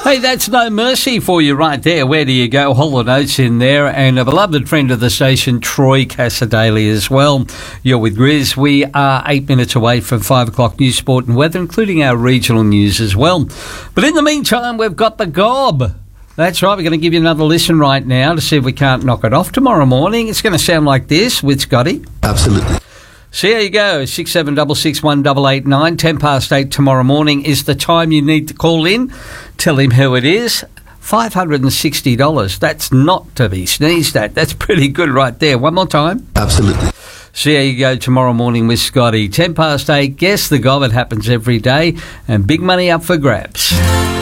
Hey, that's No Mercy for you right there. Where do you go? Hall & Oates in there, and a beloved friend of the station, Troy Cassadaly as well. You're with Grizz. We are 8 minutes away from 5 o'clock news, sport and weather, including our regional news as well. But in the meantime, we've got the gob. That's right, we're going to give you another listen right now to see if we can't knock it off tomorrow morning. It's going to sound like this with Scotty. Absolutely. So here you go, 67661889, 10 past 8 tomorrow morning is the time you need to call in. Tell him who it is. $560. That's not to be sneezed at. That's pretty good right there. One more time. Absolutely. So here you go tomorrow morning with Scotty. 10 past 8, guess the gob. It happens every day. And big money up for grabs.